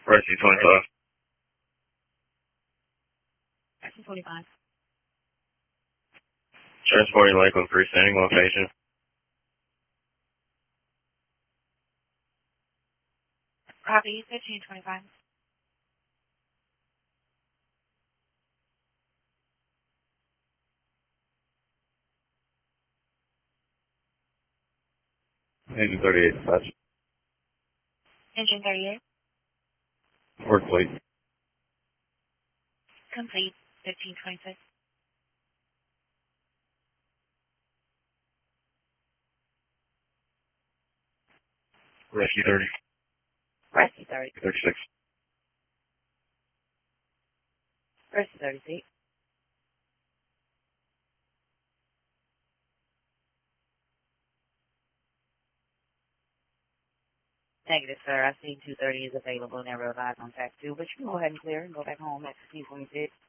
Rescue 25. Rescue 25. Transporting Lakeland freestanding location. Copy 1525. Engine 38 dispatch. Engine 38. Work fleet. Complete 1526. Rescue 30. Rescue 30. 36. Rescue 36. Negative, sir. I see 230 is available and they're revised on fact 2, but you can go ahead and clear and go back home at 1526.